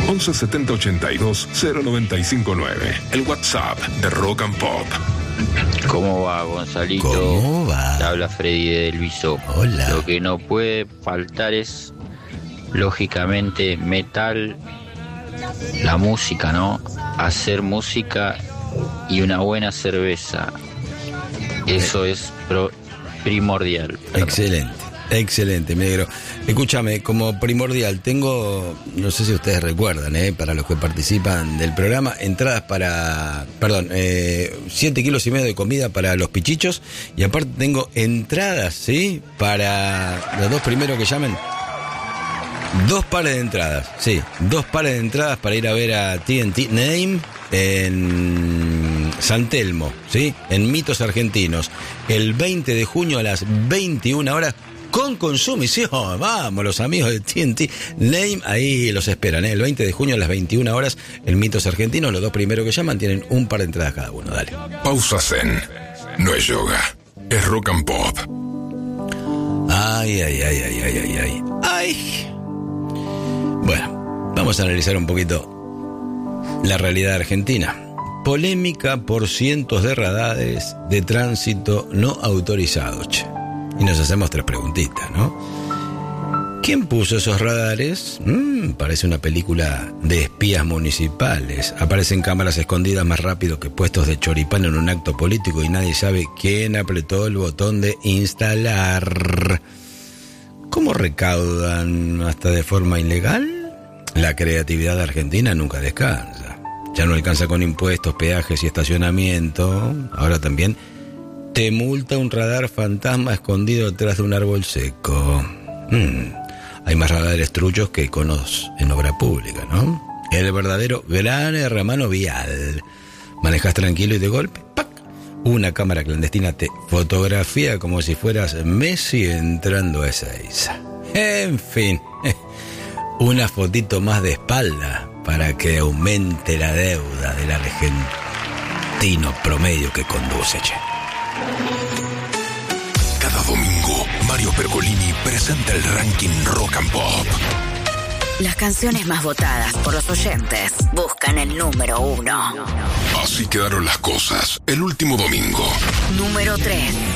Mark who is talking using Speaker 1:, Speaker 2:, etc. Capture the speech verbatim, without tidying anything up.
Speaker 1: once setenta ochenta y dos cero noventa y cinco nueve. El WhatsApp de Rock and Pop.
Speaker 2: ¿Cómo va, Gonzalito?
Speaker 3: ¿Cómo va?
Speaker 2: Te habla Freddy del Viso.
Speaker 3: Hola.
Speaker 2: Lo que no puede faltar es, lógicamente, metal, la música, ¿no? Hacer música y una buena cerveza. Eso es pro- primordial.
Speaker 3: Excelente, excelente, mi negro. Escúchame, como primordial, tengo, no sé si ustedes recuerdan, eh, para los que participan del programa, entradas para, perdón, eh, siete kilos y medio de comida para los pichichos, y aparte tengo entradas, ¿sí? Para los dos primeros que llamen. Dos pares de entradas, sí, dos pares de entradas para ir a ver a T N T Name en San Telmo, ¿sí? En Mitos Argentinos, el veinte de junio a las veintiuna horas, con consumición. Vamos, los amigos de T N T Name, ahí los esperan, ¿eh? El veinte de junio a las veintiuna horas, en Mitos Argentinos, los dos primeros que llaman tienen un par de entradas cada uno, dale.
Speaker 1: Pausa Zen. No es yoga, es Rock and Pop.
Speaker 3: Ay, ay, ay, ay, ay, ay, ay. Ay. Bueno, vamos a analizar un poquito la realidad argentina. Polémica por cientos de radares de tránsito no autorizados, che. Y nos hacemos tres preguntitas, ¿no? ¿Quién puso esos radares? Mm, parece una película de espías municipales. Aparecen cámaras escondidas más rápido que puestos de choripán en un acto político y nadie sabe quién apretó el botón de instalar. ¿Cómo recaudan hasta de forma ilegal? La creatividad argentina nunca descansa. Ya no alcanza con impuestos, peajes y estacionamiento. Ahora también te multa un radar fantasma escondido detrás de un árbol seco. Hmm. Hay más radares truchos que iconos en obra pública, ¿no? El verdadero gran hermano vial. Manejas tranquilo y de golpe, ¡pac! Una cámara clandestina te fotografía como si fueras Messi entrando a Ezeiza. En fin, una fotito más de espalda para que aumente la deuda del argentino promedio que conduce, che.
Speaker 1: Cada domingo, Mario Pergolini presenta el ranking Rock and Pop.
Speaker 4: Las canciones más votadas por los oyentes buscan el número uno.
Speaker 1: Así quedaron las cosas el último domingo.
Speaker 4: Número tres.